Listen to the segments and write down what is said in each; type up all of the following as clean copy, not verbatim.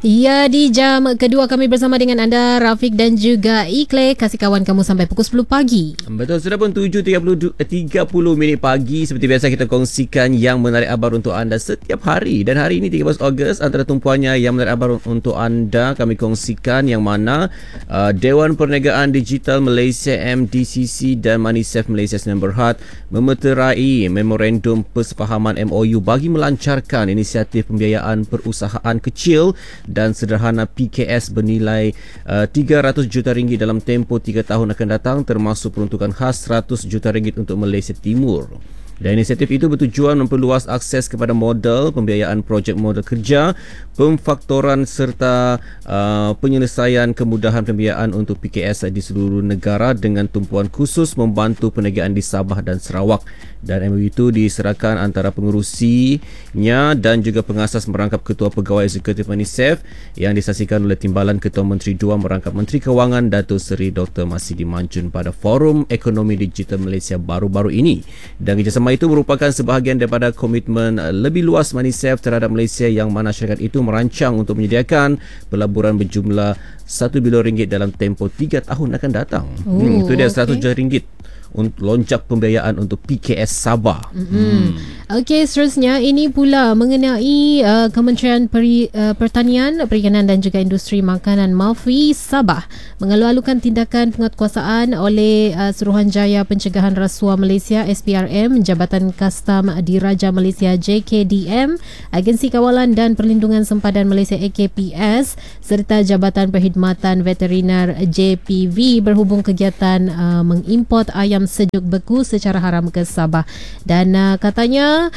Ya, di jam kedua kami bersama dengan anda, Rafiq dan juga Ikle. Kasih kawan kamu sampai pukul 10 pagi. Betul, sudah pun 7.30 minit pagi. Seperti biasa kita kongsikan yang menarik abar untuk anda setiap hari. Dan hari ini 13 Ogos, antara tumpuannya yang menarik abar untuk anda kami kongsikan yang mana Dewan Perniagaan Digital Malaysia MDCC dan MoneySave Malaysia Sdn Bhd memeterai memorandum persefahaman MOU bagi melancarkan inisiatif pembiayaan perusahaan kecil dan sederhana PKS bernilai 300 juta ringgit dalam tempoh 3 tahun akan datang, termasuk peruntukan khas 100 juta ringgit untuk Malaysia Timur. Dan inisiatif itu bertujuan memperluas akses kepada modal pembiayaan projek modal kerja, pemfaktoran serta penyelesaian kemudahan pembiayaan untuk PKS di seluruh negara dengan tumpuan khusus membantu perniagaan di Sabah dan Sarawak. Dan MOU itu diserahkan antara pengerusinya dan juga pengasas merangkap Ketua Pegawai Eksekutif MoneySave yang disaksikan oleh Timbalan Ketua Menteri II merangkap Menteri Kewangan Datuk Seri Dr. Masidi Manjun pada Forum Ekonomi Digital Malaysia baru-baru ini. Dan kerjasama itu merupakan sebahagian daripada komitmen lebih luas MoneySave terhadap Malaysia yang mana syarikat itu merancang untuk menyediakan pelaburan berjumlah 1 bilion ringgit dalam tempoh 3 tahun akan datang. Itu dia 100 juta ringgit untuk lonjak pembiayaan untuk PKS Sabah. Okey, seterusnya ini pula mengenai Kementerian Pertanian, Perikanan dan juga Industri Makanan MAFI Sabah mengalu-alukan tindakan penguatkuasaan oleh Suruhanjaya Pencegahan Rasuah Malaysia SPRM, Jabatan Kastam Diraja Malaysia JKDM, Agensi Kawalan dan Perlindungan Sempadan Malaysia AKPS serta Jabatan Perkhidmatan Veterinar JPV berhubung kegiatan mengimport ayam sejuk beku secara haram ke Sabah. Dan katanya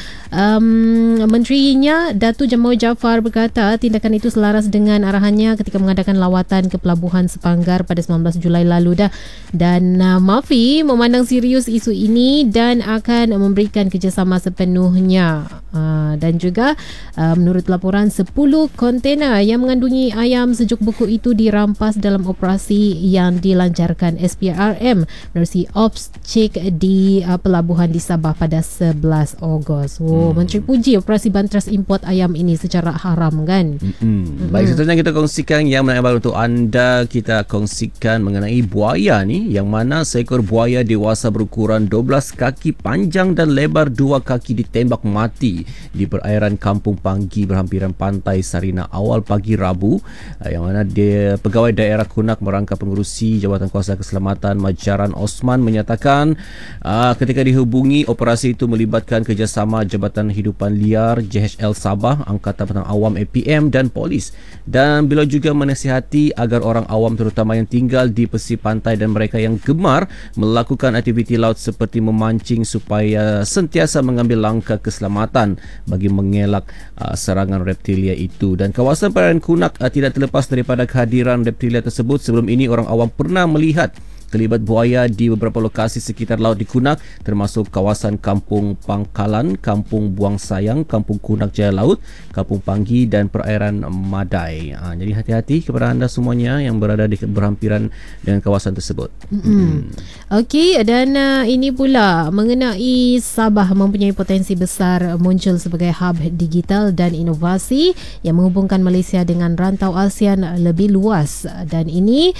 menterinya Datu Jamal Jaafar berkata tindakan itu selaras dengan arahannya ketika mengadakan lawatan ke Pelabuhan Sepanggar pada 19 Julai lalu dah. Dan MAFI memandang serius isu ini dan akan memberikan kerjasama sepenuhnya. Dan juga menurut laporan 10 kontena yang mengandungi ayam sejuk beku itu dirampas dalam operasi yang dilancarkan SPRM menerusi Ops Cek di pelabuhan di Sabah pada 11 Ogos. Menteri puji operasi bantras import ayam ini secara haram kan. Baik, seterusnya kita kongsikan yang menarik untuk anda. Kita kongsikan mengenai buaya ni, yang mana seekor buaya dewasa berukuran 12 kaki panjang dan lebar 2 kaki ditembak mati di perairan Kampung Panggi berhampiran pantai Sarina awal pagi Rabu, yang mana dia pegawai daerah Kunak merangkap pengurusi Jabatan Kuasa Keselamatan Majaran Osman menyatakan ketika dihubungi operasi itu melibatkan kerjasama Jabatan Hidupan Liar JHL Sabah, Angkatan Pertama Awam APM dan polis. Dan beliau juga menasihati agar orang awam terutama yang tinggal di pesisir pantai dan mereka yang gemar melakukan aktiviti laut seperti memancing supaya sentiasa mengambil langkah keselamatan bagi mengelak serangan reptilia itu. Dan kawasan perairan Kunak tidak terlepas daripada kehadiran reptilia tersebut. Sebelum ini orang awam pernah melihat kelibat buaya di beberapa lokasi sekitar laut di Kunak, termasuk kawasan Kampung Pangkalan, Kampung Buang Sayang, Kampung Kunak Jaya Laut, Kampung Panggi dan perairan Madai. Jadi hati-hati kepada anda semuanya yang berada di berhampiran dengan kawasan tersebut. Okey, dan ini pula mengenai Sabah mempunyai potensi besar muncul sebagai hub digital dan inovasi yang menghubungkan Malaysia dengan rantau ASEAN lebih luas. Dan ini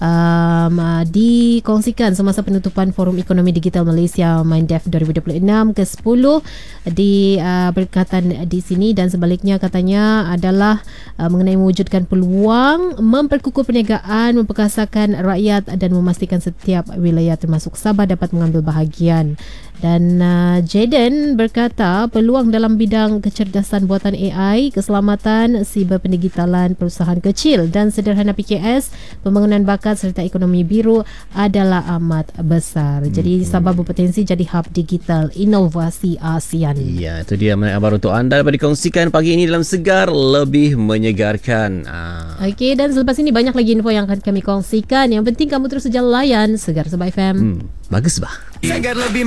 dikongsikan semasa penutupan Forum Ekonomi Digital Malaysia MINDEF 2026 ke-10 di berkatan di sini. Dan sebaliknya katanya adalah mengenai mewujudkan peluang memperkukuh perniagaan, memperkasakan rakyat dan memastikan setiap wilayah termasuk Sabah dapat mengambil bahagian. Dan Jaden berkata peluang dalam bidang kecerdasan buatan AI, keselamatan, siber pendigitalan, perusahaan kecil dan sederhana PKS, pembangunan bakat serta ekonomi biru adalah amat besar. Jadi Sabah berpotensi jadi hub digital inovasi ASEAN. Ya, itu dia kabar untuk anda dapat dikongsikan pagi ini dalam Segar Lebih Menyegarkan. Okey, dan selepas ini banyak lagi info yang akan kami kongsikan. Yang penting kamu terus saja layan Segar Sabah FM. Bagus bah. Segar Lebih